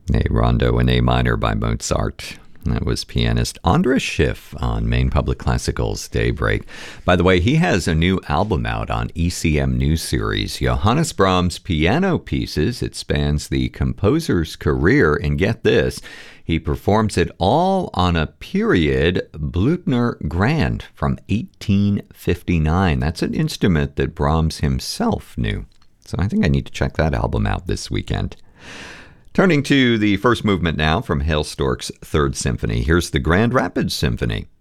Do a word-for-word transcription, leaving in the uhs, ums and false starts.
A rondo in A minor by Mozart. That was pianist Andras Schiff on Maine Public Classical's Daybreak. By the way, he has a new album out on E C M News Series, Johannes Brahms Piano Pieces. It spans the composer's career, and get this, he performs it all on a period Blüthner Grand from eighteen fifty-nine. That's an instrument that Brahms himself knew. So I think I need to check that album out this weekend. Turning to the first movement now from Hailstork's Third Symphony. Here's the Grand Rapids Symphony.